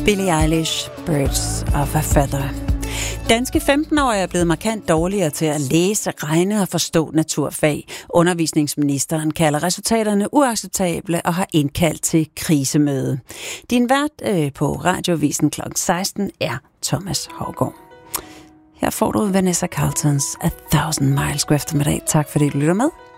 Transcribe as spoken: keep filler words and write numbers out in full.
Billie Eilish, Birds of a Feather. Danske femten-årige er blevet markant dårligere til at læse, regne og forstå naturfag. Undervisningsministeren kalder resultaterne uacceptable og har indkaldt til krisemøde. Din vært øh, på Radioavisen klokken seksten er Thomas Haugaard. Her får du Vanessa Carltons A Thousand Miles god eftermiddag. Tak fordi du lytter med.